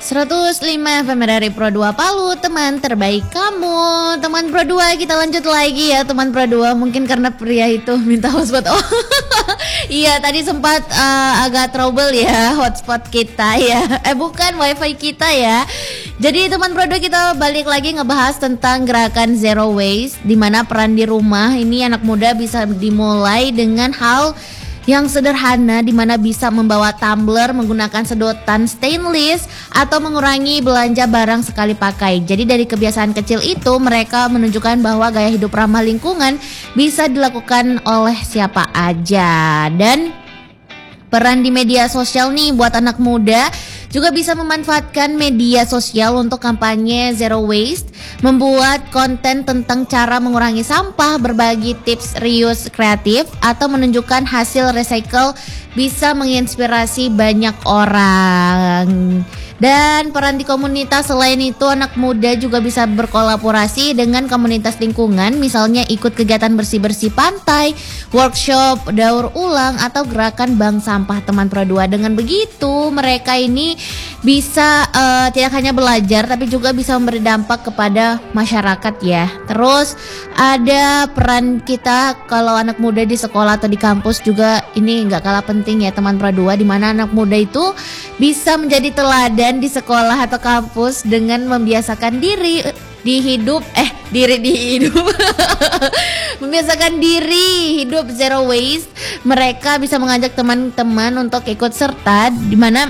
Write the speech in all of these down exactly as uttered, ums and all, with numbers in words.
seratus lima F M dari Pro dua Palu, teman terbaik kamu. Teman Pro dua, kita lanjut lagi ya teman Pro dua. Mungkin karena pria itu minta hotspot. Oh iya, tadi sempat uh, agak trouble ya hotspot kita ya. Eh bukan, wifi kita ya. Jadi teman Pro dua, kita balik lagi ngebahas tentang gerakan zero waste, dimana peran di rumah ini anak muda bisa dimulai dengan hal yang sederhana, dimana bisa membawa tumbler menggunakan sedotan stainless atau mengurangi belanja barang sekali pakai. Jadi dari kebiasaan kecil itu mereka menunjukkan bahwa gaya hidup ramah lingkungan bisa dilakukan oleh siapa aja. Dan peran di media sosial nih buat anak muda juga bisa memanfaatkan media sosial untuk kampanye zero waste, membuat konten tentang cara mengurangi sampah, berbagi tips reuse kreatif, atau menunjukkan hasil recycle bisa menginspirasi banyak orang. Dan peran di komunitas, selain itu anak muda juga bisa berkolaborasi dengan komunitas lingkungan, misalnya ikut kegiatan bersih-bersih pantai, workshop, daur ulang, atau gerakan bank sampah teman Pro dua. Dengan begitu mereka ini bisa uh, tidak hanya belajar tapi juga bisa memberi dampak kepada masyarakat ya. Terus ada peran kita kalau anak muda di sekolah atau di kampus juga, ini nggak kalah penting ya teman Pro dua, di mana anak muda itu bisa menjadi teladan di sekolah atau kampus dengan membiasakan diri di hidup eh diri di hidup membiasakan diri hidup zero waste. Mereka bisa mengajak teman-teman untuk ikut serta, di mana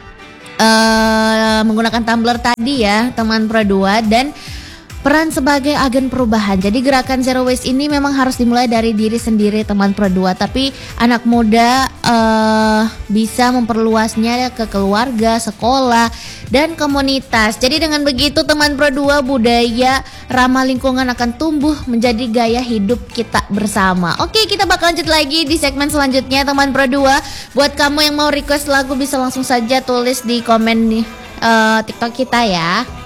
uh, menggunakan tumbler tadi ya teman Pro dua, dan peran sebagai agen perubahan. Jadi gerakan zero waste ini memang harus dimulai dari diri sendiri teman Pro dua, tapi anak muda uh, bisa memperluasnya ke keluarga, sekolah, dan komunitas. Jadi dengan begitu teman Pro dua, budaya ramah lingkungan akan tumbuh menjadi gaya hidup kita bersama. Oke, kita bakal lanjut lagi di segmen selanjutnya teman Pro dua. Buat kamu yang mau request lagu bisa langsung saja tulis di komen nih uh, TikTok kita ya.